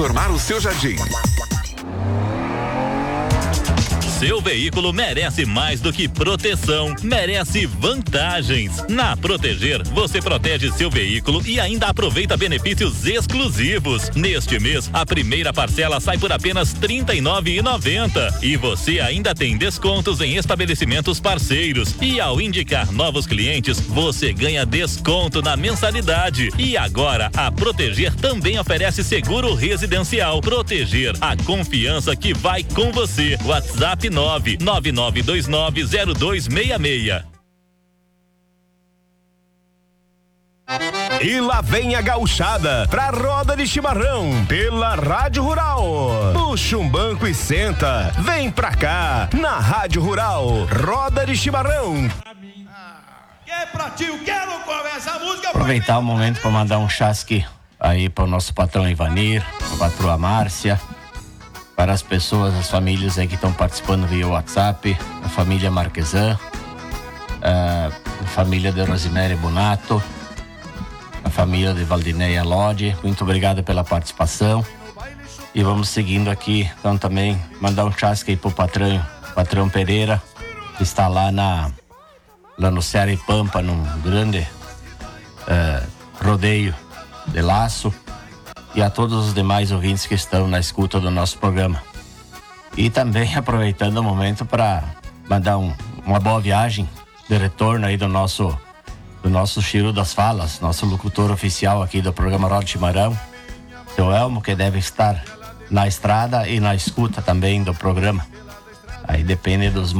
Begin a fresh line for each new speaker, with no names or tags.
Formar o seu jardim.
Seu veículo merece mais do que proteção, merece vantagens. Na Proteger, você protege seu veículo e ainda aproveita benefícios exclusivos. Neste mês, a primeira parcela sai por apenas R$ 39,90 e você ainda tem descontos em estabelecimentos parceiros. E ao indicar novos clientes, você ganha desconto na mensalidade. E agora, a Proteger também oferece seguro residencial. Proteger, a confiança que vai com você. WhatsApp 999290266.
E lá vem a gauchada pra roda de chimarrão pela Rádio Rural. Puxa um banco e senta. Vem pra cá na Rádio Rural. Roda de chimarrão.
Aproveitar o momento para mandar um chasque aí para o nosso patrão Ivanir, a patroa Márcia, para as pessoas, as famílias aí que estão participando via WhatsApp, a família Marquesan, a família de Rosemary Bonato, a família de Valdineia Lodi, muito obrigado pela participação. E vamos seguindo aqui, então também mandar um chasque aí pro patrão Pereira, que está lá no Ceará e Pampa, num grande rodeio de laço, e a todos os demais ouvintes que estão na escuta do nosso programa. E também aproveitando o momento para mandar uma boa viagem de retorno aí do nosso Chiro das Falas, nosso locutor oficial aqui do programa Roda de Chimarrão, seu Elmo, que deve estar na estrada e na escuta também do programa. Aí depende dos